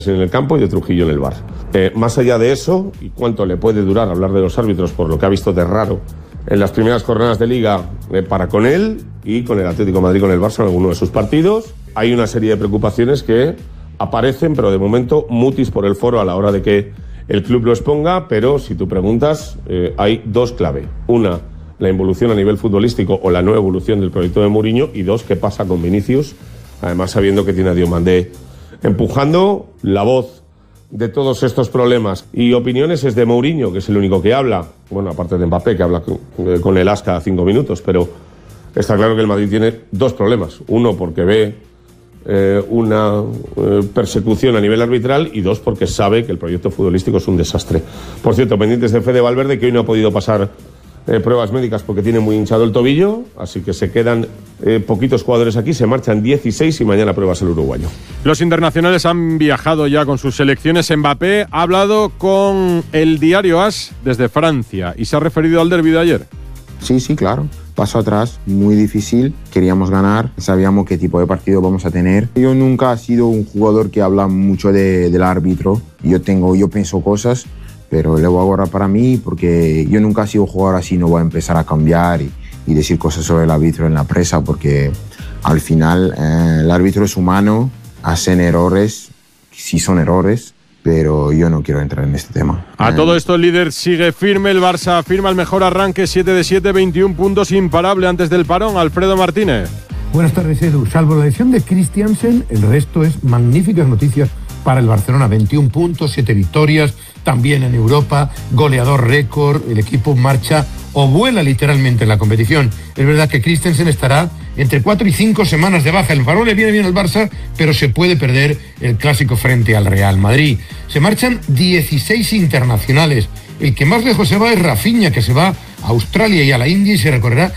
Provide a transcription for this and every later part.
en el campo y de Trujillo en el VAR. Más allá de eso, y cuánto le puede durar hablar de los árbitros por lo que ha visto de raro en las primeras jornadas de Liga para con él y con el Atlético de Madrid, con el Barça en alguno de sus partidos, hay una serie de preocupaciones que aparecen, pero de momento mutis por el foro a la hora de que el club lo exponga, pero si tú preguntas, hay dos clave. Una, la involución a nivel futbolístico o la no evolución del proyecto de Mourinho, y dos, qué pasa con Vinicius, además sabiendo que tiene a Diomandé empujando. La voz de todos estos problemas y opiniones es de Mourinho, que es el único que habla, bueno, aparte de Mbappé, que habla con el as cada 5 minutos, pero está claro que el Madrid tiene dos problemas. Uno, porque ve una persecución a nivel arbitral, y dos, porque sabe que el proyecto futbolístico es un desastre. Por cierto, pendientes de Fede Valverde, que hoy no ha podido pasar pruebas médicas porque tiene muy hinchado el tobillo, así que se quedan poquitos jugadores aquí, se marchan 16 y mañana pruebas el uruguayo. Los internacionales han viajado ya con sus selecciones. Mbappé ha hablado con el diario AS desde Francia y se ha referido al derbi de ayer. Sí, claro. Paso atrás, muy difícil, queríamos ganar, sabíamos qué tipo de partido vamos a tener. Yo nunca he sido un jugador que habla mucho del árbitro, yo pienso cosas, pero le voy a guardar para mí porque yo nunca he sido un jugador así, no voy a empezar a cambiar y decir cosas sobre el árbitro en la prensa, porque al final el árbitro es humano, hacen errores, sí son errores, pero yo no quiero entrar en este tema. A todo esto el líder sigue firme, el Barça firma el mejor arranque, 7 de 7, 21 puntos, imparable antes del parón. Alfredo Martínez. Buenas tardes, Edu. Salvo la lesión de Christiansen, el resto es magníficas noticias para el Barcelona. 21 puntos, 7 victorias, también en Europa, goleador récord, el equipo marcha o vuela literalmente en la competición. Es verdad que Christensen estará entre 4 y 5 semanas de baja. El parón le viene bien al Barça, pero se puede perder el clásico frente al Real Madrid. Se marchan 16 internacionales. El que más lejos se va es Rafinha, que se va a Australia y a la India y se recorrerá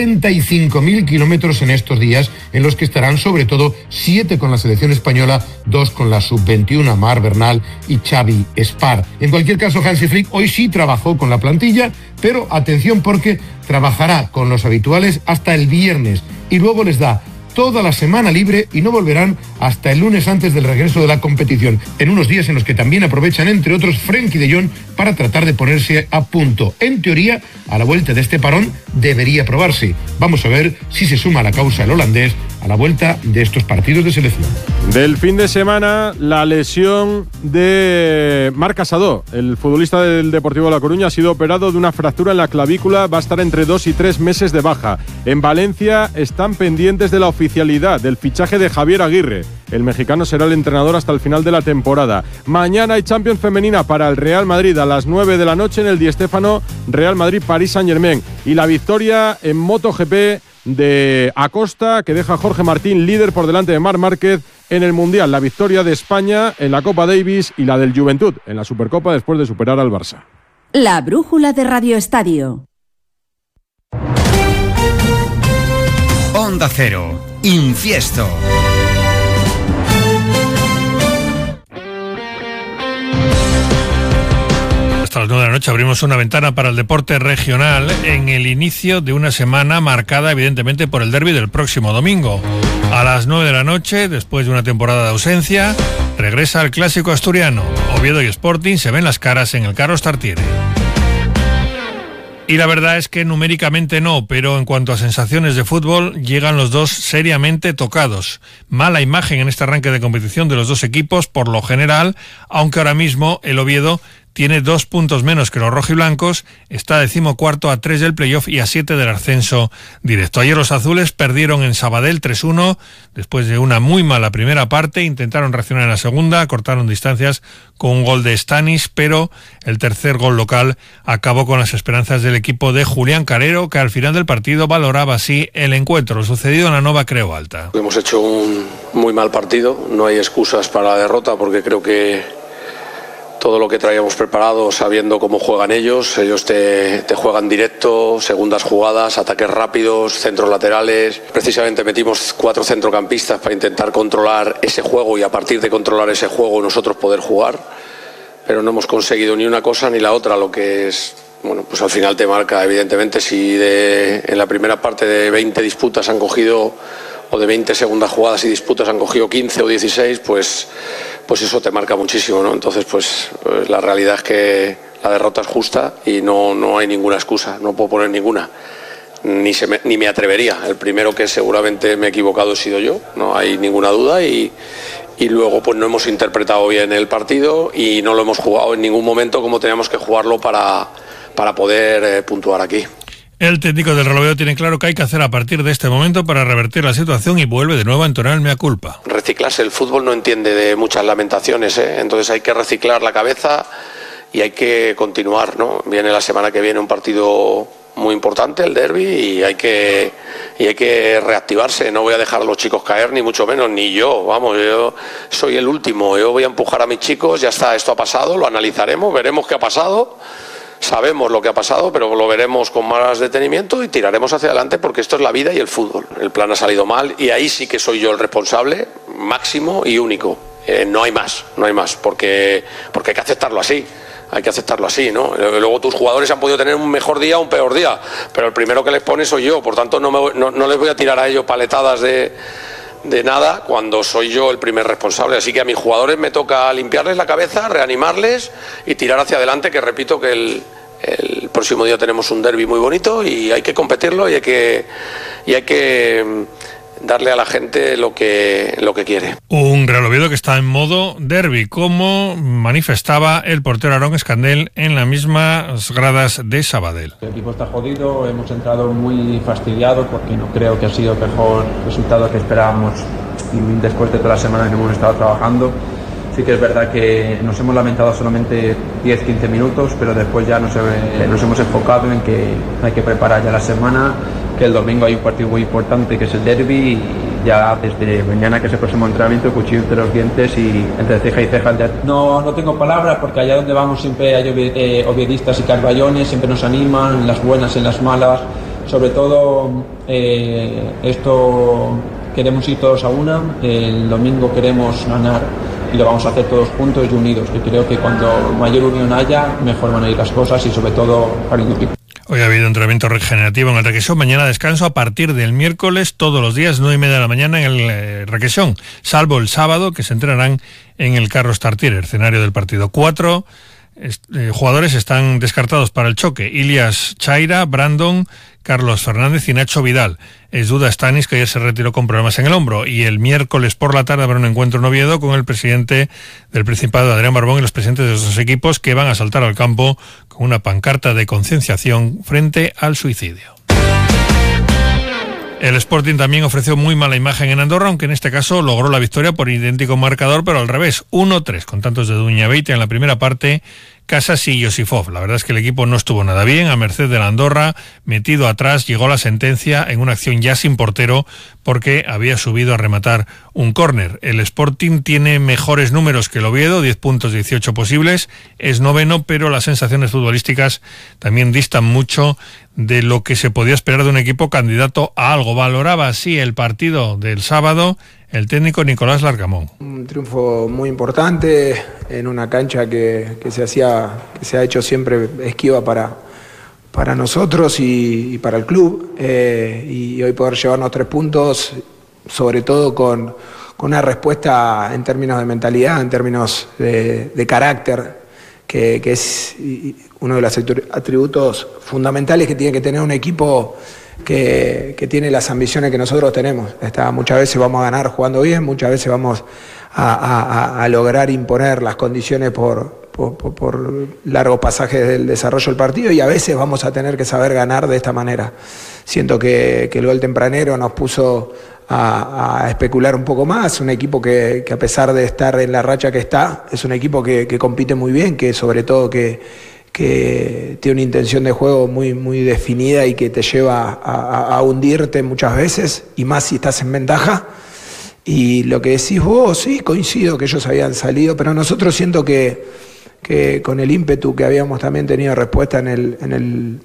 35.000 kilómetros en estos días, en los que estarán sobre todo 7 con la selección española, 2 con la sub-21, Mar Bernal y Xavi Espar. En cualquier caso, Hansi Flick hoy sí trabajó con la plantilla, pero atención porque trabajará con los habituales hasta el viernes y luego les da toda la semana libre y no volverán hasta el lunes antes del regreso de la competición, en unos días en los que también aprovechan, entre otros, Frenkie de Jong para tratar de ponerse a punto. En teoría, a la vuelta de este parón debería probarse. Vamos a ver si se suma a la causa el holandés a la vuelta de estos partidos de selección. Del fin de semana, la lesión de Marc Casadó, el futbolista del Deportivo de La Coruña, ha sido operado de una fractura en la clavícula, va a estar entre 2 y 3 meses de baja. En Valencia están pendientes de la oficialidad del fichaje de Javier Aguirre. El mexicano será el entrenador hasta el final de la temporada. Mañana hay Champions femenina para el Real Madrid a las 9 de la noche en el Di Stéfano, Real Madrid-Paris Saint-Germain. Y la victoria en MotoGP de Acosta, que deja a Jorge Martín líder por delante de Marc Márquez en el Mundial. La victoria de España en la Copa Davis y la del Juventud en la Supercopa después de superar al Barça. La brújula de Radio Estadio. Onda Cero, Infiesto. Hasta las 9 de la noche abrimos una ventana para el deporte regional en el inicio de una semana marcada evidentemente por el derbi del próximo domingo. A las 9 de la noche, después de una temporada de ausencia, regresa el clásico asturiano. Oviedo y Sporting se ven las caras en el Carlos Tartiere. Y la verdad es que numéricamente no, pero en cuanto a sensaciones de fútbol, llegan los dos seriamente tocados. Mala imagen en este arranque de competición de los dos equipos, por lo general, aunque ahora mismo el Oviedo tiene 2 puntos menos que los rojiblancos, está 14º a 3 del playoff y a 7 del ascenso directo. Ayer los azules perdieron en Sabadell 3-1, después de una muy mala primera parte, intentaron reaccionar en la segunda, cortaron distancias con un gol de Stanis, pero el tercer gol local acabó con las esperanzas del equipo de Julián Carero, que al final del partido valoraba así el encuentro. Lo sucedido en la Nova Creu Alta. Hemos hecho un muy mal partido, no hay excusas para la derrota porque creo que todo lo que traíamos preparado, sabiendo cómo juegan ellos te juegan directo, segundas jugadas, ataques rápidos, centros laterales. Precisamente metimos 4 centrocampistas para intentar controlar ese juego y a partir de controlar ese juego nosotros poder jugar, pero no hemos conseguido ni una cosa ni la otra, lo que es, bueno, pues al final te marca evidentemente si en la primera parte de 20 disputas han cogido, o de 20 segundas jugadas y disputas han cogido 15 o 16, pues pues eso te marca muchísimo, ¿no? Entonces, pues la realidad es que la derrota es justa y no hay ninguna excusa, no puedo poner ninguna. Ni me atrevería. El primero que seguramente me he equivocado he sido yo, no hay ninguna duda, y luego pues no hemos interpretado bien el partido y no lo hemos jugado en ningún momento como teníamos que jugarlo para poder puntuar aquí. El técnico del Real Oviedo tiene claro que hay que hacer a partir de este momento para revertir la situación y vuelve de nuevo a entonar el mea culpa. Reciclarse, el fútbol no entiende de muchas lamentaciones, entonces hay que reciclar la cabeza y hay que continuar, ¿no? Viene la semana que viene un partido muy importante, el derbi, y hay que reactivarse. No voy a dejar a los chicos caer, ni mucho menos, ni yo, vamos, yo soy el último, yo voy a empujar a mis chicos, ya está, esto ha pasado, lo analizaremos, veremos qué ha pasado, sabemos lo que ha pasado, pero lo veremos con más detenimiento y tiraremos hacia adelante, porque esto es la vida y el fútbol. El plan ha salido mal y ahí sí que soy yo el responsable máximo y único. No hay más, porque hay que aceptarlo así. Hay que aceptarlo así, ¿no? Luego tus jugadores han podido tener un mejor día o un peor día, pero el primero que les pone soy yo, por tanto no les voy a tirar a ellos paletadas de nada cuando soy yo el primer responsable. Así que a mis jugadores me toca limpiarles la cabeza, reanimarles y tirar hacia adelante, que repito que el próximo día tenemos un derbi muy bonito y hay que competirlo y hay que darle a la gente lo que quiere. Un Real Oviedo que está en modo derbi, como manifestaba el portero Aarón Escandel en las mismas gradas de Sabadell. El equipo está jodido, hemos entrado muy fastidiados porque no creo que ha sido el mejor resultado que esperábamos después de toda la semana que hemos estado trabajando. Sí que es verdad que nos hemos lamentado solamente 10-15 minutos, pero después ya nos hemos enfocado en que hay que preparar ya la semana, que el domingo hay un partido muy importante que es el derbi, y ya desde mañana, que es el próximo entrenamiento, cuchillo entre los dientes y entre ceja y ceja. No tengo palabras, porque allá donde vamos siempre hay oviedistas y carballones, siempre nos animan, en las buenas y en las malas. Sobre todo esto queremos ir todos a una, el domingo queremos ganar y lo vamos a hacer todos juntos y unidos, que creo que cuando mayor unión haya, mejor van a ir las cosas y sobre todo para el equipo. Hoy ha habido entrenamiento regenerativo en el Requesón, mañana descanso a partir del miércoles, todos los días, 9:30 de la mañana en el Requesón, salvo el sábado, que se entrenarán en el Carlos Tartiere, escenario del partido. 4 jugadores están descartados para el choque: Ilias Chaira, Brandon, Carlos Fernández y Nacho Vidal. Es duda Stanis, que ayer se retiró con problemas en el hombro, y el miércoles por la tarde habrá un encuentro en Oviedo con el presidente del Principado, Adrián Barbón, y los presidentes de los dos equipos, que van a saltar al campo con una pancarta de concienciación frente al suicidio. El Sporting también ofreció muy mala imagen en Andorra, aunque en este caso logró la victoria por idéntico marcador, pero al revés, 1-3, con tantos de Duñabeite en la primera parte, Casas y Josifov. La verdad es que el equipo no estuvo nada bien, a merced de la Andorra, metido atrás, llegó la sentencia en una acción ya sin portero porque había subido a rematar un córner. El Sporting tiene mejores números que el Oviedo, 10 puntos, 18 posibles, es noveno, pero las sensaciones futbolísticas también distan mucho de lo que se podía esperar de un equipo candidato a algo. Valoraba así el partido del sábado el técnico Nicolás Largamón. Un triunfo muy importante en una cancha que se ha hecho siempre esquiva para nosotros y para el club, y hoy poder llevarnos 3 puntos, sobre todo con una respuesta en términos de mentalidad, en términos de carácter, que es uno de los atributos fundamentales que tiene que tener un equipo que tiene las ambiciones que nosotros tenemos. Muchas veces vamos a ganar jugando bien, muchas veces vamos a lograr imponer las condiciones por largos pasajes del desarrollo del partido, y a veces vamos a tener que saber ganar de esta manera. Siento que el gol tempranero nos puso a especular un poco más, un equipo que a pesar de estar en la racha que está, es un equipo que compite muy bien, que sobre todo que tiene una intención de juego muy, muy definida y que te lleva a hundirte muchas veces, y más si estás en ventaja. Y lo que decís vos, sí, coincido que ellos habían salido, pero nosotros siento que con el ímpetu que habíamos también tenido respuesta en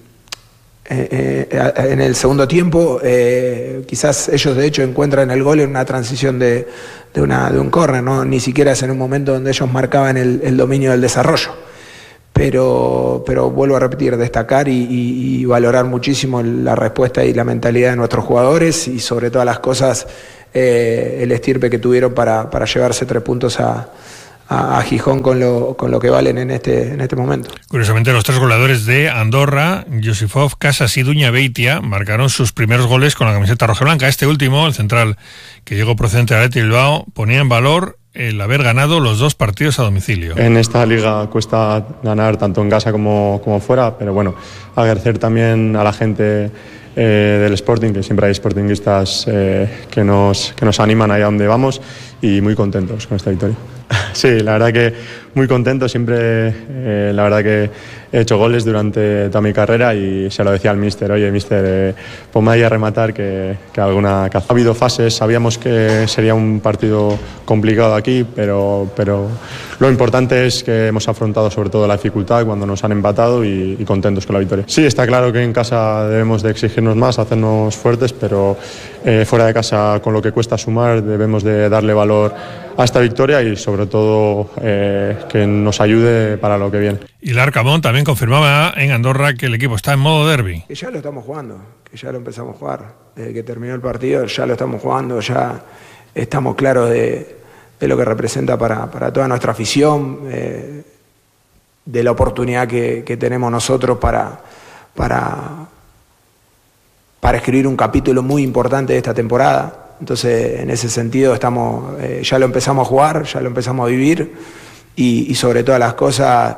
el segundo tiempo, quizás ellos de hecho encuentran el gol en una transición de un córner, ¿no? Ni siquiera es en un momento donde ellos marcaban el dominio del desarrollo. Pero vuelvo a repetir, destacar y valorar muchísimo la respuesta y la mentalidad de nuestros jugadores, y sobre todas las cosas el estirpe que tuvieron para llevarse 3 puntos a Gijón con lo que valen en este momento. Curiosamente, los 3 goleadores de Andorra, Josifov, Casas y Duña Beitia, marcaron sus primeros goles con la camiseta rojiblanca. Este último, el central que llegó procedente de Athletic Bilbao, ponía en valor el haber ganado los 2 partidos a domicilio. En esta liga cuesta ganar tanto en casa como fuera, pero bueno, agradecer también a la gente del Sporting, que siempre hay sportinguistas que nos animan allá donde vamos, y muy contentos con esta victoria. Sí, la verdad que muy contento, siempre la verdad que he hecho goles durante toda mi carrera y se lo decía al míster, oye míster, ponme ahí a rematar que ha habido fases, sabíamos que sería un partido complicado aquí, pero lo importante es que hemos afrontado sobre todo la dificultad cuando nos han empatado y contentos con la victoria. Sí, está claro que en casa debemos de exigirnos más, hacernos fuertes, pero fuera de casa, con lo que cuesta sumar, debemos de darle valor a esta victoria y sobre todo que nos ayude para lo que viene. Y Larcamón también confirmaba en Andorra que el equipo está en modo derbi. Que ya lo estamos jugando, que ya lo empezamos a jugar. Desde que terminó el partido ya lo estamos jugando, ya estamos claros de lo que representa para toda nuestra afición, de la oportunidad que tenemos nosotros para escribir un capítulo muy importante de esta temporada. Entonces, en ese sentido, ya lo empezamos a jugar, ya lo empezamos a vivir y sobre todas las cosas,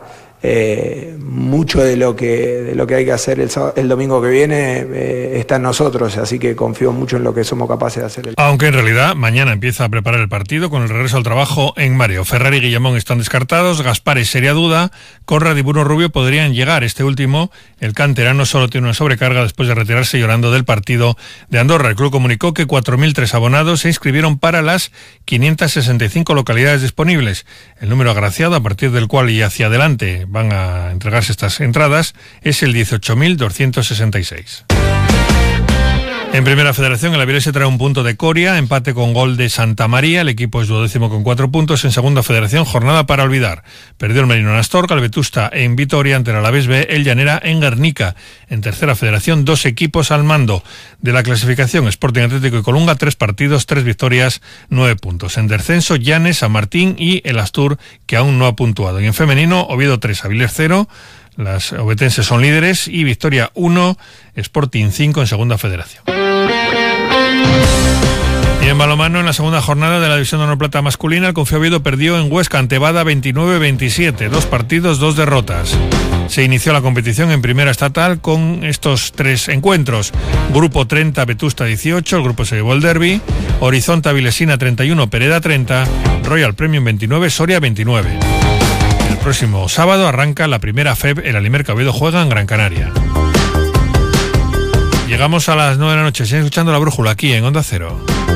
mucho de lo que hay que hacer el domingo que viene está en nosotros, así que confío mucho en lo que somos capaces de hacer. Aunque en realidad mañana empieza a preparar el partido con el regreso al trabajo en Mareo. Ferrari y Guillamón están descartados, Gaspares sería duda, Conrad y Bruno Rubio podrían llegar. Este último, el canterano, solo tiene una sobrecarga después de retirarse llorando del partido de Andorra. El club comunicó que 4.003 abonados se inscribieron para las 565 localidades disponibles. El número agraciado, a partir del cual y hacia adelante van a entregarse estas entradas, es el 18.266. En Primera Federación, el Avilés trae un punto de Coria, empate con gol de Santa María, el equipo es 12º con 4 puntos. En Segunda Federación, jornada para olvidar. Perdió el Merino en Astorga, el Vetusta en Vitoria, ante el Alavés B, el Llanera en Guernica. En Tercera Federación, 2 equipos al mando de la clasificación, Sporting Atlético y Colunga, 3 partidos, 3 victorias, 9 puntos. En descenso, Llanes, San Martín y el Astur, que aún no ha puntuado. Y en femenino, Oviedo 3, Avilés 0, las ovetenses son líderes, y Victoria 1, Sporting 5 en Segunda Federación. Y en balonmano, en la segunda jornada de la División de Honor Plata masculina, el Confía Oviedo perdió en Huesca ante Bada 29-27, 2 partidos, 2 derrotas. Se inició la competición en Primera Estatal con estos 3 encuentros. Grupo 30, Vetusta 18, el grupo se llevó el derbi. Horizonte Avilesina 31, Pereda 30, Royal Premium 29, Soria 29. El próximo sábado arranca la primera FEB, el Alimerca Oviedo juega en Gran Canaria. Llegamos a las 9 de la noche, siguen escuchando La Brújula aquí en Onda Cero.